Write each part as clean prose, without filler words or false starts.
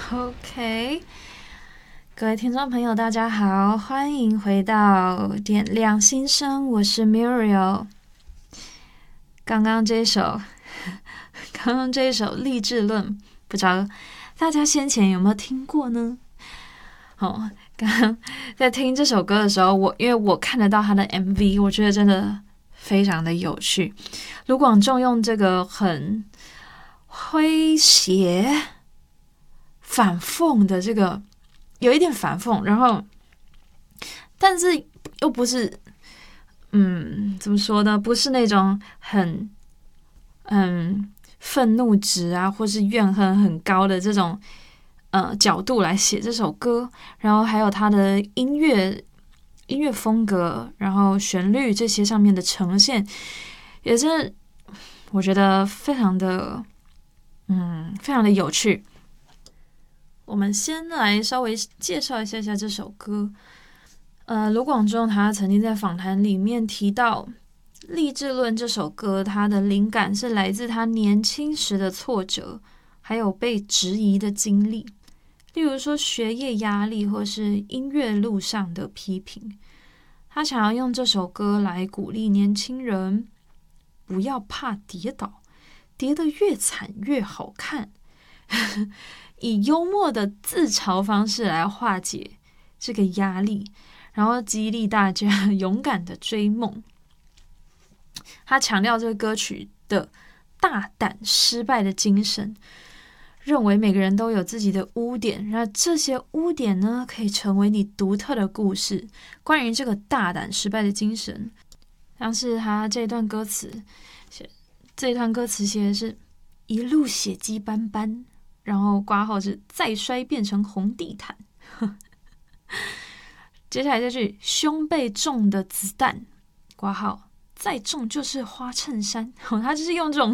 OK，各位听众朋友，大家好，欢迎回到点亮心声，我是 Muriel。刚刚这一首励志论，不知道大家先前有没有听过呢？刚刚在听这首歌的时候，因为我看得到他的 MV， 我觉得真的非常的有趣。卢广仲用这个很诙谐、反讽的这个，有一点反讽，然后但是又不是，怎么说呢？不是那种很愤怒值啊，或是怨恨很高的这种角度来写这首歌，然后还有它的音乐风格，然后旋律这些上面的呈现，也是我觉得非常的有趣。我们先来稍微介绍一下这首歌。卢广仲他曾经在访谈里面提到，《励志论》这首歌，他的灵感是来自他年轻时的挫折，还有被质疑的经历，例如说学业压力或是音乐路上的批评。他想要用这首歌来鼓励年轻人，不要怕跌倒，跌得越惨越好看。以幽默的自嘲方式来化解这个压力，然后激励大家勇敢的追梦。他强调这个歌曲的大胆失败的精神，认为每个人都有自己的污点，那这些污点呢，可以成为你独特的故事。关于这个大胆失败的精神，像是他这段歌词写的是一路血迹斑斑，然后括号是再摔变成红地毯。接下来这句胸被中的子弹，括号再中就是花衬衫。他就是用这种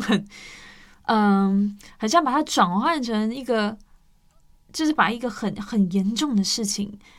很像把它转换成一个，就是把一个很严重的事情